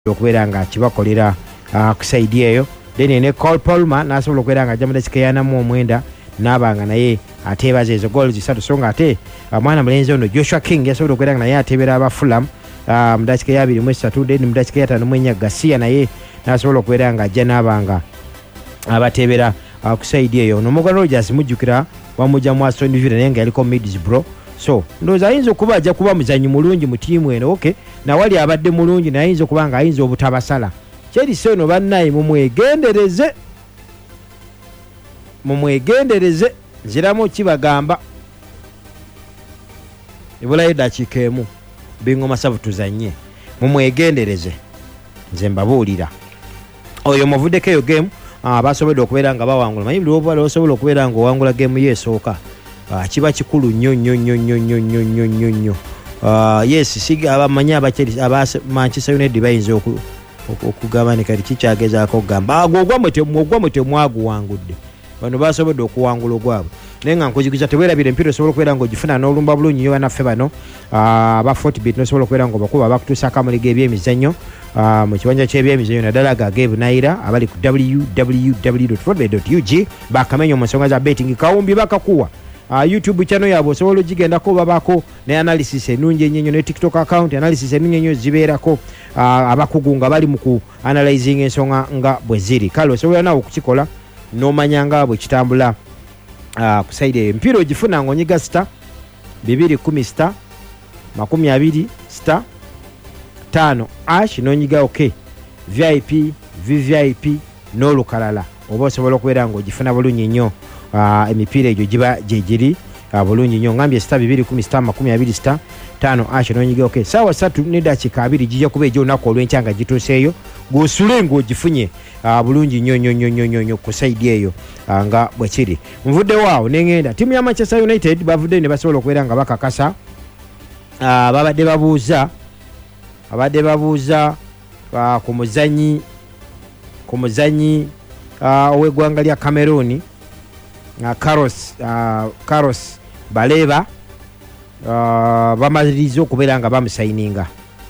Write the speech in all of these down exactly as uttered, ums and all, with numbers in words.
okubeera nga kibakolera uh, kusaidia eyo then ne Cole Palmer nasobola okubeera nga jamada kikayana mu omwenda nabanga naye atebaza ezo goals zisatu songa ate uh, mwana mulenzi ono Joshua King yasobola okubeera nga naye atebera aba Fulham uh, mudakika ya abiri mu esatu then mudakika ya ttaano mu ennya Garcia naye nasobola okubeera nga ajja nabanga abatebera uh, kusaidia eyo no Morgan Rogers mujjukira wamujja mu Aston Villa naye nga yaliko Middlesbrough so ndoza ayinza okuba ajja kuba muzanyi mulungi mu tiimu eno okay na wali abadde mulungi naye ayinza okuba nga ayinza obutabasala Chelsea eno bannaye mumwegendereze mumwegendereze nziramu kibagamba ibulayo dakiika emu bingoma savu tuzanye mumwegendereze nze mbabuulira oyo muvuddeko eyo game uh, basobodde okubeera nga bawangula manyi buli oba osobola okubeera nga owangula game yesooka uh, kiba kikulu nnyo nnyo nnyo nnyo nnyo nnyo nnyo nnyo nnyo uh, yes siga abamanyi abacheri aba Manchester United bayinza oku okugamba ne kati kikyagezaako okugamba agwo mwete mwogwa mwete mwaguwangudde bano basobodde okuwangula ogwabo naye nga nkuzigiza teweerabira empira osobola okubeera nga ogifuna n'olumba bulungi nnyo banaffe bano aba fortbit nosobola okubeera nga obakuba bakutuusa akamaliga ebyemizannyo mu kibanja ky'ebyemizannyo naddala gagebunaira abali ku w w w dot fortbet dot u g bakamenya mu nsonga za betting kawumbi bakakuwa Uh, YouTube channel yabo osobola ogigendako babako ne analysis enungi ennyo ne TikTok account analysis enungi ennyo zibeerako uh, abakugu nga bali mu ku analyzing ensonga nga bwe ziri kale osobola nawe okukikola n'omanya nga bwe kitambula uh, ku side eyo empira ogifuna ng'onyiga star bibiri kumi star makumi abiri star tano ash n'onyiga ok V I P V V I P n'olukalala oba osobola okubeera ng'ogifuna bulungi nnyo Uh, emipiira egyo giba gyegiri uh, bulungi nnyo ngambye star bibiri kumi star makumi abiri star tano ashe nonyiga okay sawa satu ne dakika abiri gijja kuba egyo olunaku olw'enkya nga gituuseeyo gw'osule ng'ogifunye uh, bulungi nnyo nnyo nnyo nnyo nnyo ku saidi eyo uh, nga bwe kiri nvudde waawo ne ngenda ttiimu ya Manchester United bavudde ne basobola okubeera nga bakakasa uh, babadde babuuza babadde babuuza uh, ku muzanyi ku muzanyi uh, ow'eggwanga lya Cameroon Uh, Carlos uh, Carlos Baleba uh, bamaliza okubeera nga bamusayininga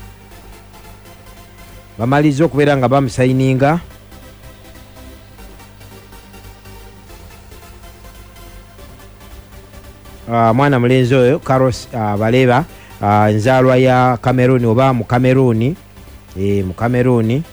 bamaliza okubeera nga bamusayininga uh, mwana mulenzi oyo Carlos uh, Baleba uh, nzaalwa ya Cameroon oba mu Cameroon eh, mu Cameroon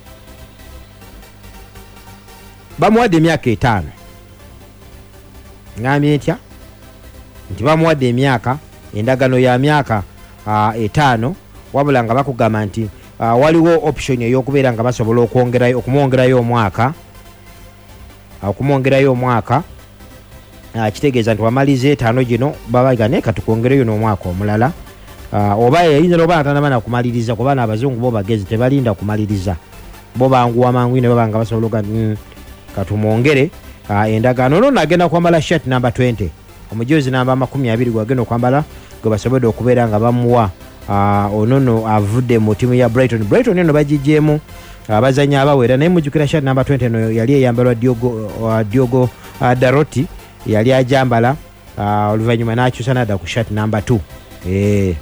bamuwadde emyaka etaano ngambye ntya nti bamuwadde emyaka endagano ya myaka uh, etaano wabula nga bakugamba nti uh, waliwo option ey'okubeera nga basobola okwongerayo okumwongerayo omwaka okumwongerayo omwaka uh, kitegeeza nti wamaliza etaano gino babagane katukwongereyo n'omwaka omulala uh, oba yayinza n'oba natanaba kumaliriza kubanga abazungu bo bagezi tebalinda kumaliriza bo banguwa mangu ne baba nga basobola oga mm, katumwongere Uh, endagano no nagenda kwambala shirt number twenty omujozi namba makumi abiri gwagenda kwambala gwe basobodde okubeera nga bamuwa uh, onono avudde mu timu ya Brighton Brighton eno bagijjeemu abazanyi uh, abawera naye mujjukira shirt number twenty no yali eyambalwa Diogo uh, Diogo uh, Daroti yali ajambala uh, oluvannyuma n'akyusa n'adda ku shirt number two eh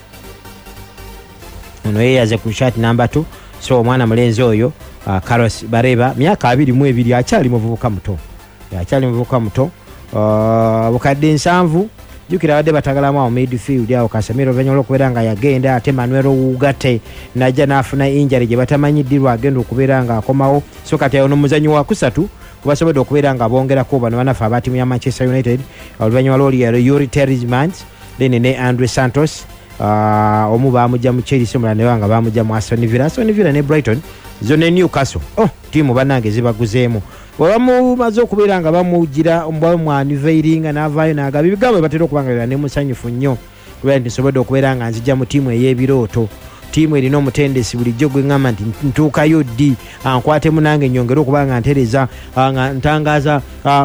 ono yeyaze ku shirt number two so omwana mulenzi oyo uh, Carlos Baleba myaka abiri mu ebiri akyali muvubuka muto akyali muvubuka muto uh, bukadde nsanvu jukira abadde batagalamu awo midfield awo Casemiro oluvannyuma lw'okubeera nga yagenda ate Manuel Ugarte najja n'afuna injury gye batamanyiddirwa agenda okubeera nga akomawo so kati ayo n'omuzannyi wa kusatu kubasobodde okubeera nga bongerako bano banaffe aba tiimu ya Manchester United oluvannyuma lw'oli Yuri Tielemans then ne Andre Santos uh, omu baamujja mu Chelsea omulala ne nga baamujja mu Aston Villa Aston Villa ne Brighton zo ne Newcastle oh tiimu bannange zibaguzeemu bamumaze okubeera nga bamugira bamwaniveiringa n'avaayo n'agaba ebigambo batera okubangalira ne musanyufu nnyo kubera nti nsobodde okubeera nga nzijja mu tiimu ey'ebirooto tiimu erina omutendesi bulijjo gwe ŋŋamba nti ntuukayo ddi nkwatemu nange nnyongere okuba nga ntereza nga ntangaaza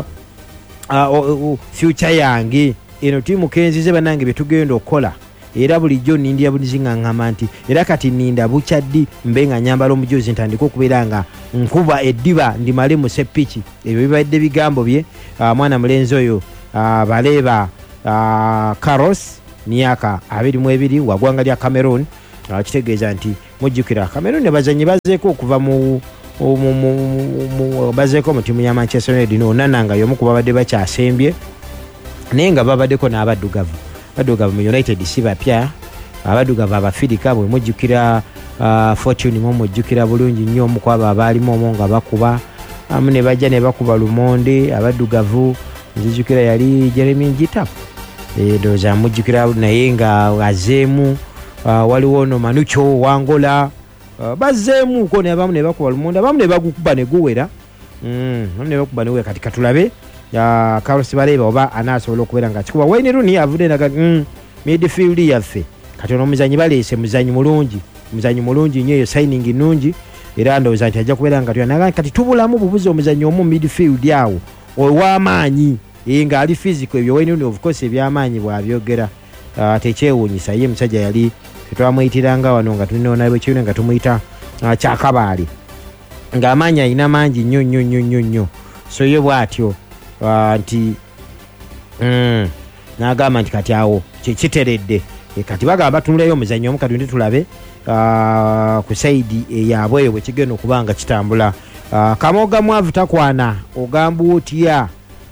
future yange eno tiimu kenzize bannange bye tugenda okukola era bulijjo nindya bulizinga ngamba nti era kati ninda bukyaddi mbe nga nyambala omujozi ntandika okubeera nga nkuba eddiba ndimale mu seppichi ebyo bibadde bigambo bye uh, mwana mulenzi oyo uh, Baleba uh, Carlos myaka abiri mu ebiri wagwanga lya Cameroon kitegeeza nti mujjukira Cameroon ne bazanyi bazeeko okuva mu bazeeko mu tiimu ya Manchester United n'Onana nga y'omu ku babadde bakyasembye naye nga babaddeko n'abaddugavu abaddugavu mu United si bapya abaddugavu abafirika bwe mujjukira uh, Fortune mu mujjukira bulungi nnyo omu kwabo abaalimu omwo nga bakuba amu ne bajja ne bakuba Lumonde abaddugavu nzijjukira yali Jeremy Njita ndowooza mujjukira naye nga azeemu uh, waliwo no Manucho Wangola uh, bazzeemuuko ne abamu ne bakuba Lumonde abamu ne bagukuba ne guwera mm, abamu ne bakuba ne guwera kati katulabe ya uh, Carlos Baleba oba anaasobola okubeera nga kikuba Wayne Rooney avudde naga mm, midfield yaffe kati ono omuzanyi baleese muzanyi mulungi muzanyi mulungi nnyo eyo signing nnungi era ndowooza nti ajja kubeera nga tuyanaga kati tubulamu bubuzi omuzanyi omu midfield awo ow'amaanyi nga ali physical ebyo Wayne Rooney of course ebyamaanyi bwabyogera uh, tekyewuunyisa ye musajja yali twamwitiranga wano nga tulinaona bwekiwune nga tumuyita uh, kyakabaali ng'amaanyi alina mangi nnyo nnyo nnyo nnyo nnyo so ye bw'atyo uh, nti mm, n'agamba nti kati awo kiteredde e, kati bagamba batunulayo omuzannyo omu kati tulabe uh, ku saidi eyaabwe eyo bwe kigenda okuba nga kitambula uh, Kamoga Mwavu takwana ogamba otya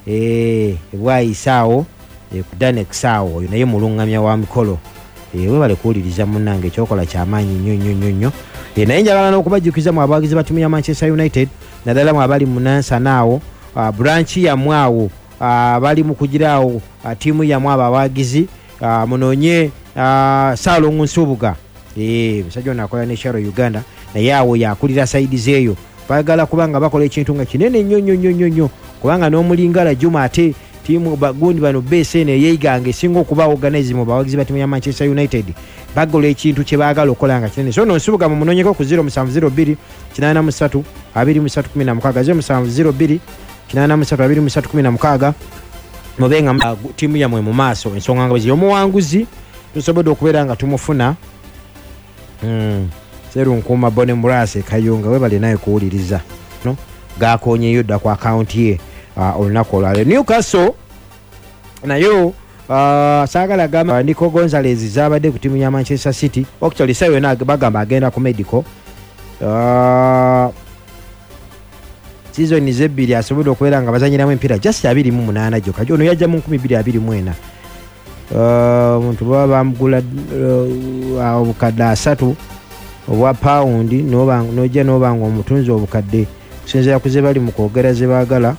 e, bwayisaawo e, ku Danex awo oyo naye mulungamya wa mikolo e, we bale kuwuliriza munnange ekyokola kyamaanyi nnyo nnyo nnyo nnyo e, naye njagala n'okubajjukiza mu abawagizi ba ttiimu ya Manchester United naddala mu abali mu Nansana uh, branch yammwe awo uh, bali mu kugiraawo uh, ttiimu yammwe abawagizi uh, munoonye uh, Salongo Nsubuga e, musajja ono akola ne Sharo Uganda naye awo yakulira saidi zeeyo baagala kubanga bakola ekintu nga kinene nnyo nnyo nnyo nnyo kubanga n'omulingala Juma ate tiimu bagundi bano bese ne yeiganga esinga okuba organize mu bawagizi ba ttiimu ya Manchester United bagola ekintu kye baagala okukola nga kinene so no Nsubuga mumunonyeko ku zero seven zero two nine three two two three one six zero seven zero two nine three two two three one six mubenga tiimu yamwe mu maaso ensonga nga bwe omuwanguzi tusobodde okubeera nga tumufuna mm. Seru Nkuma Bone Murase Kayunga we bali naye kuwuliriza no gakonyeyo dda ku account ye uh, olunaku olwaleero Newcastle nayo uh, saagala gamba Nico Gonzalez zaabadde ku tiimu ya Manchester City actually sayo yona bagamba agenda ku medical uh, season zebbiri asobodde okubeera nga bazanyiramu empiira just abiri mu munaana gyokka ono yajja mu nkumi bbiri abiri mu ena omuntu uh, baba bamugula uh, obukadde asatu obwa paundi nojja n'obanga omutunzi obukadde kusinziira ku ze bali mu kwogera ze baagala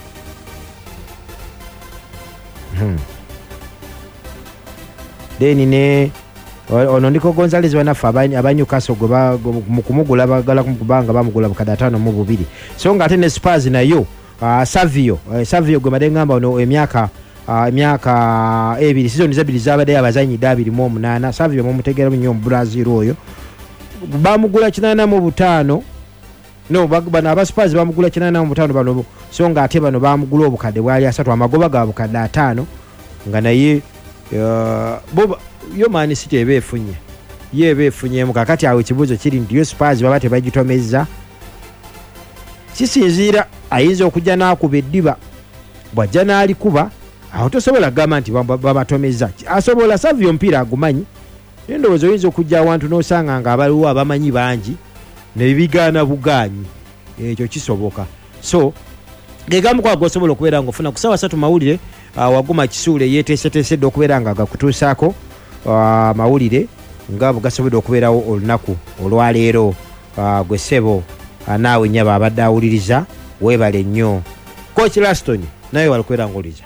hmm. then ne ono Nico Gonzalez banaffe aba Newcastle mu kumugula baagala kubanga bamugula bukadde ataano mu bubiri so nga ate ne Spurs nayo uh, Savio uh, Savio gwe badde ngamba ono emyaka emyaka uh, ebiri season zebiri zabadde abazanyi dabiri mu omunaana Savio mumutegeera nnyo mu Brazil oyo bamugula kinana mu butaano no bana aba Spurs bamugula kinana mu butaano bano so nga ate bano bamugula obukadde bwali asatu amagoba ga bukadde ataano nga naye uh, boba yo Man City ebeefunye ye ebeefunye mu kakati awo ekibuuzo kiri nti yo Spurs baba tebagitomezza kisinziira ayinza okujja n'akuba eddiba bw'ajja n'alikuba awo tosobola gamba nti babatomezza asobola Savio mpiira agumanyi endowooza oyinza okujja awantu n'osanga nga abaliwo abamanyi bangi nebigaana bugaanyi ekyo kisoboka so gegamu kwa gosobola okubeera nga ofuna ku ssaawa ssatu mawulire uh, waguma kisuule yeeteeseteesedde okubeera nga gakutuusaako uh, mawulire nga bugasobodde okubeerawo olunaku olwaleero uh, gwe ssebo uh, naawe nnyaba abadde awuliriza weebale nnyo Coach Laston naye walikubeera ng'owuliriza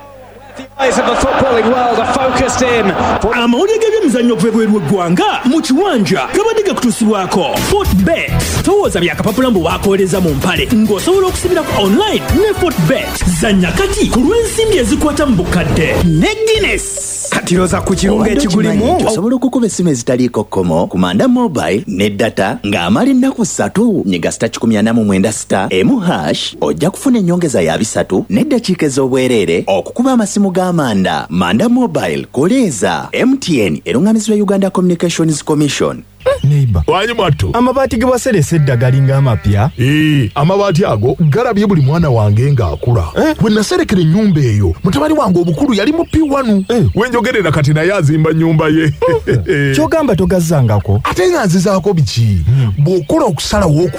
amawulire g'ebyemizannyo bwebweru eggwanga mu kiwanja gabadde gakutuusibwako Fortbet towooza byakapapula mbu waakolereza mu mpale ng'osobola okusibirako online ne Fortbet zannya kati ku lw'ensimbi ezikwata mu bukadde ne Guinness kati roza ku kirungo ekigulimu osobola okukuba essimu ezitaliiko kkomo ku Manda Mobile ne data ng'amala ennaku ssatu nyiga sita kikumi ana mu mwenda sita emu hash ojja kufuna ennyongeza ya bisatu n'eddakiika ez'obwereere okukuba amasimu ga Manda Manda Mobile koleeza M T N erungamizibwa Uganda Communications Commission. Neighbor. Wanyi mwattu. Amabaati ge waseresa edda galinga amapya. Ee, amabaati ago galabye buli mwana wange ng'akula. Eh? Bwe naserekera ennyumba eyo, mutabani wange obukulu yali mu P one. Eh. Wenjogerera kati naye azimba nnyumba ye. Kyogamba togazzangako. Ate nga nzizaako biki? Bw'okola okusalawo